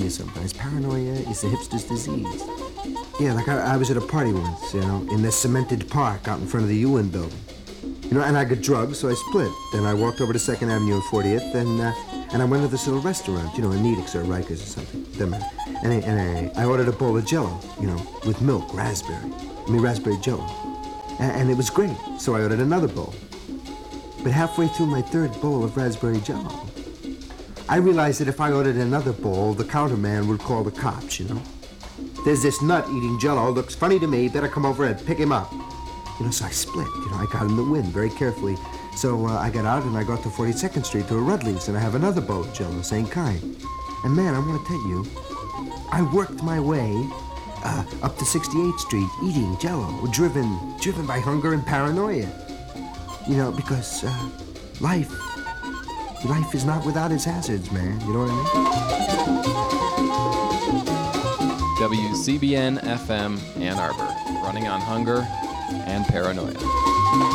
paranoia sometimes. Paranoia is the hipster's disease. Yeah, like I was at a party once, in this cemented park out in front of the UN building. And I got drugged, so I split. Then I walked over to 2nd Avenue and 40th, and I went to this little restaurant, in Nedick's or Rikers or something. Doesn't matter. And I ordered a bowl of Jell-O, with milk, raspberry Jell-O. And it was great, so I ordered another bowl. But halfway through my third bowl of raspberry Jell-O, I realized that if I ordered another bowl, the counterman would call the cops, There's this nut eating Jell-O, looks funny to me, better come over and pick him up. So I split, I got in the wind very carefully. So I got out and I got to 42nd Street to a Rudley's and I have another bowl of Jell-O, same kind. And man, I want to tell you, I worked my way up to 68th Street eating Jell-O, driven by hunger and paranoia. Because life is not without its hazards, man. You know what I mean? WCBN FM Ann Arbor, running on hunger and paranoia.